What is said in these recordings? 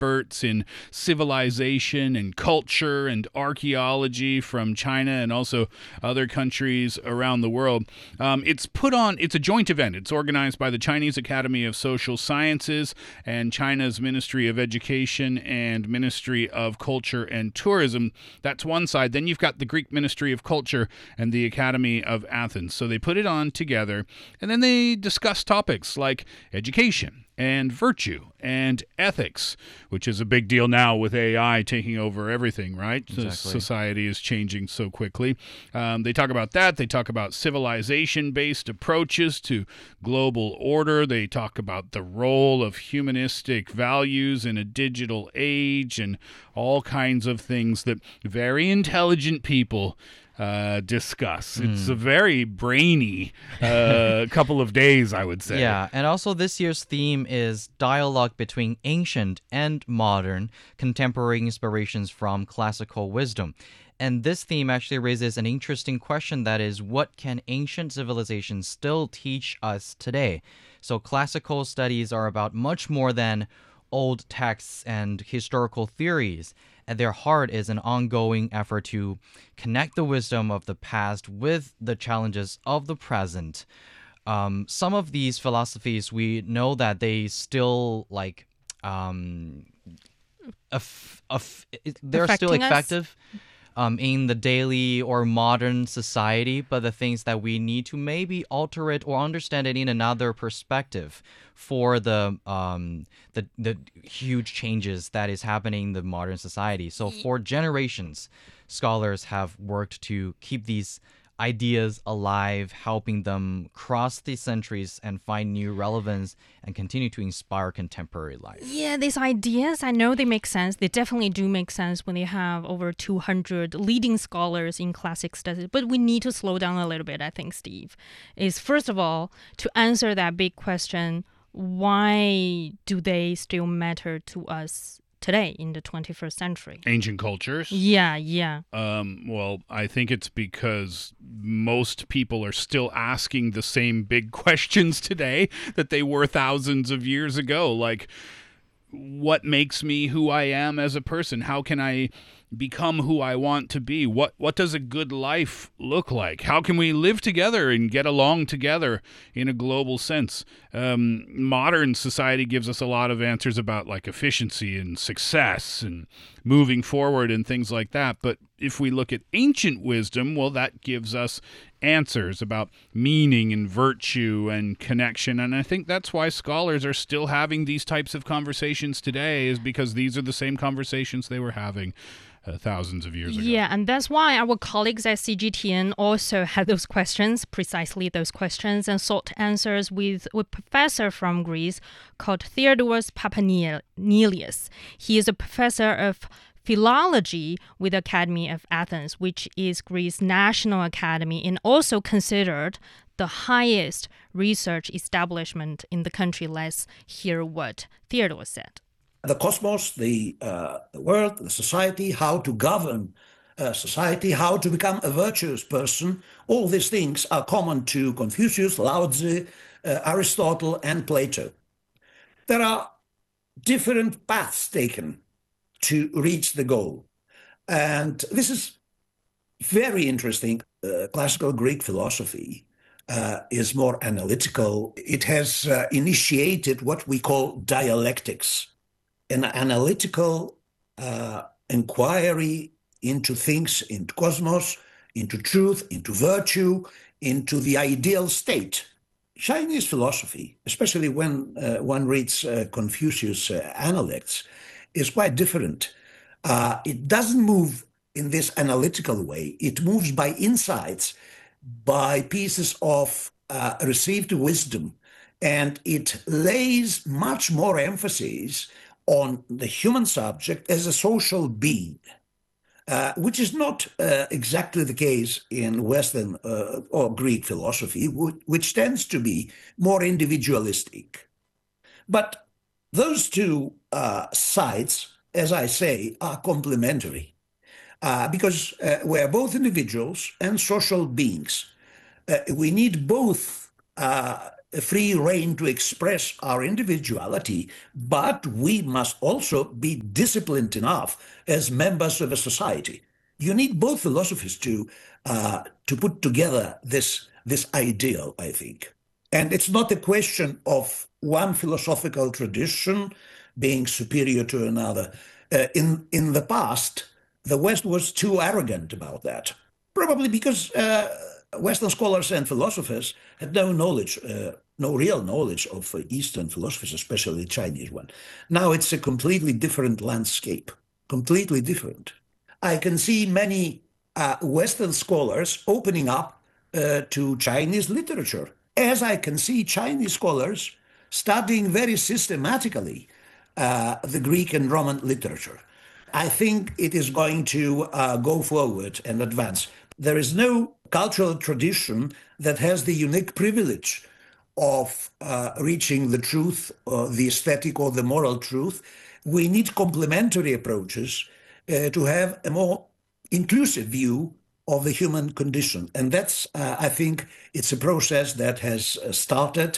experts in civilization and culture and archaeology from China and also other countries around the world. It's a joint event. It's organized by the Chinese Academy of Social Sciences and China's Ministry of Education and Ministry of Culture and Tourism. That's one side. Then you've got the Greek Ministry of Culture and the Academy of Athens. So they put it on together, and then they discuss topics like education and virtue and ethics, which is a big deal now with AI taking over everything, right? Exactly. Society is changing so quickly. They talk about that. They talk about civilization-based approaches to global order. They talk about the role of humanistic values in a digital age and all kinds of things that very intelligent people discuss. It's a very brainy couple of days, I would say. Yeah, and also this year's theme is dialogue between ancient and modern, contemporary inspirations from classical wisdom. And this theme actually raises an interesting question, that is, what can ancient civilizations still teach us today? So classical studies are about much more than old texts and historical theories. At their heart is an ongoing effort to connect the wisdom of the past with the challenges of the present. Some of these philosophies, we know that they still they're still Affecting us? effective in the daily or modern society, but the things that we need to maybe alter it or understand it in another perspective for the huge changes that is happening in the modern society. So for generations, scholars have worked to keep these ideas alive, helping them cross the centuries and find new relevance and continue to inspire contemporary life. Yeah, these ideas, I know they make sense. They definitely do make sense when they have over 200 leading scholars in classic studies. But we need to slow down a little bit, I think, Steve. Is first of all, to answer that big question, why do they still matter to us today in the 21st century? Ancient cultures? Yeah. Well, I think it's because most people are still asking the same big questions today that they were thousands of years ago. Like, what makes me who I am as a person? How can I become who I want to be? What does a good life look like? How can we live together and get along together in a global sense? Modern society gives us a lot of answers about like efficiency and success and moving forward and things like that. But if we look at ancient wisdom, well, that gives us answers about meaning and virtue and connection. And I think that's why scholars are still having these types of conversations today, is because these are the same conversations they were having thousands of years ago. Yeah, and that's why our colleagues at CGTN also had those questions, precisely those questions, and sought answers with a professor from Greece called Theodoros Papanelius. He is a professor of philology with the Academy of Athens, which is Greece's national academy and also considered the highest research establishment in the country. Let's hear what Theodoros said. The cosmos, the world, the society, how to govern society, how to become a virtuous person, all these things are common to Confucius, Lao Tzu, Aristotle, and Plato. There are different paths taken to reach the goal. And this is very interesting. Classical Greek philosophy is more analytical. It has initiated what we call dialectics, an analytical inquiry into things, into cosmos, into truth, into virtue, into the ideal state. Chinese philosophy, especially when one reads Confucius' Analects, is quite different. It doesn't move in this analytical way. It moves by insights, by pieces of received wisdom, and it lays much more emphasis on the human subject as a social being, which is not exactly the case in Western or Greek philosophy, which tends to be more individualistic. But those two sides, as I say, are complementary because we're both individuals and social beings. We need both a free rein to express our individuality, but we must also be disciplined enough as members of a society. You need both philosophies to put together this ideal, I think. And it's not a question of one philosophical tradition being superior to another. In the past, the West was too arrogant about that, probably because Western scholars and philosophers had no knowledge, no real knowledge of Eastern philosophies, especially the Chinese one. Now it's a completely different landscape, completely different. I can see many Western scholars opening up to Chinese literature, as I can see Chinese scholars studying very systematically the Greek and Roman literature. I think it is going to go forward and advance. There is no cultural tradition that has the unique privilege of reaching the truth, or the aesthetic or the moral truth. We need complementary approaches to have a more inclusive view of the human condition. And that's, I think, it's a process that has started,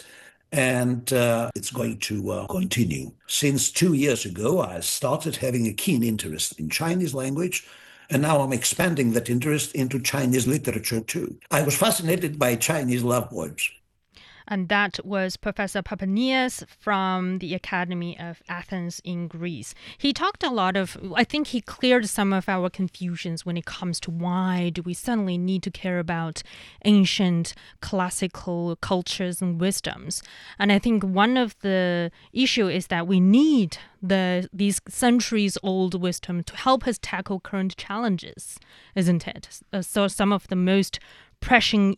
and it's going to continue. Since 2 years ago, I started having a keen interest in Chinese language, and now I'm expanding that interest into Chinese literature too. I was fascinated by Chinese love poems. And that was Professor Papanias from the Academy of Athens in Greece. He talked a lot of, I think he cleared some of our confusions when it comes to why do we suddenly need to care about ancient classical cultures and wisdoms. And I think one of the issue is that we need these centuries-old wisdom to help us tackle current challenges, isn't it? So some of the most pressing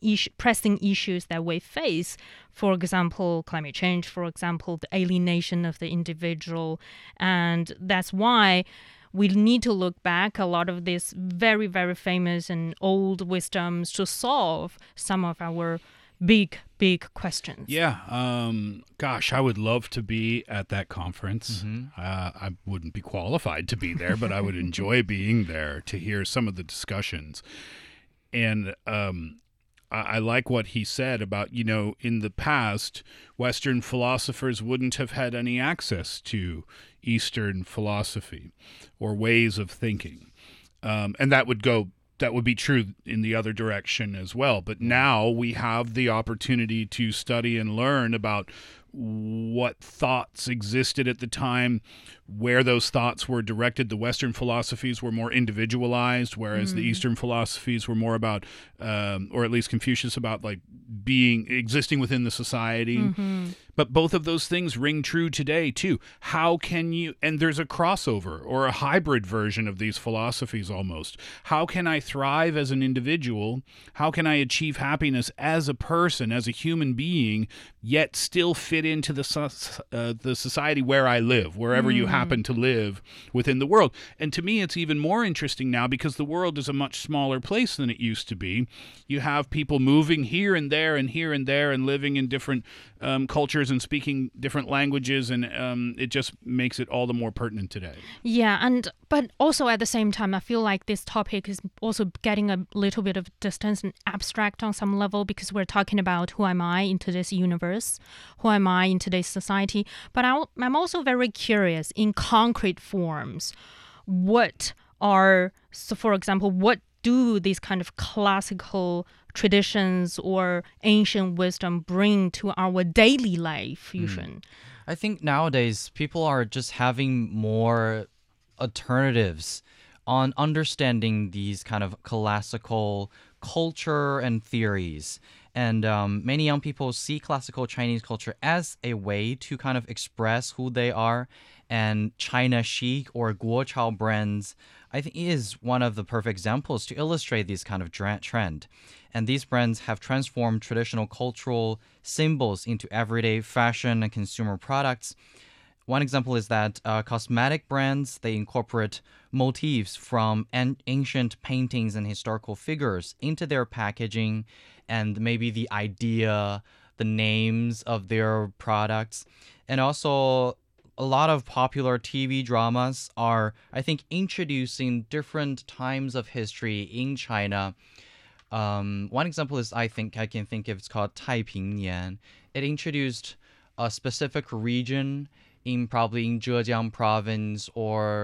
issues that we face, for example, climate change, for example, the alienation of the individual. And that's why we need to look back a lot of these very, very famous and old wisdoms to solve some of our big questions. Yeah. Gosh, I would love to be at that conference. I wouldn't be qualified to be there, but I would enjoy being there to hear some of the discussions. And I like what he said about, in the past, Western philosophers wouldn't have had any access to Eastern philosophy or ways of thinking. And that would be true in the other direction as well. But now we have the opportunity to study and learn about what thoughts existed at the time, where those thoughts were directed. The Western philosophies were more individualized, whereas the Eastern philosophies were more about, or at least Confucius, about like existing within the society. But both of those things ring true today too. How can you, and there's a crossover or a hybrid version of these philosophies almost. How can I thrive as an individual? How can I achieve happiness as a person, as a human being, yet still fit into the society where I live, wherever you happen to live within the world? And to me, it's even more interesting now because the world is a much smaller place than it used to be. You have people moving here and there and living in different cultures and speaking different languages, and it just makes it all the more pertinent today. Yeah, but also at the same time, I feel like this topic is also getting a little bit of distance and abstract on some level because we're talking about who am I in today's universe, who am I in today's society. But I'm also very curious in concrete forms, for example, what do these kind of classical traditions or ancient wisdom bring to our daily life, Yushen? I think nowadays people are just having more alternatives on understanding these kind of classical culture and theories. And many young people see classical Chinese culture as a way to kind of express who they are. And China Chic or Guochao brands, I think, is one of the perfect examples to illustrate this kind of trend. And these brands have transformed traditional cultural symbols into everyday fashion and consumer products. One example is that cosmetic brands, they incorporate motifs from ancient paintings and historical figures into their packaging, and maybe the idea, the names of their products. And also, a lot of popular TV dramas are, I think, introducing different times of history in China One example is I can think of, it's called 太平年. It introduced a specific region in probably in Zhejiang province or